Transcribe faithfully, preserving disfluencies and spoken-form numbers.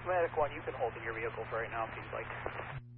Medic one, you can hold in your vehicle for right now if you'd like.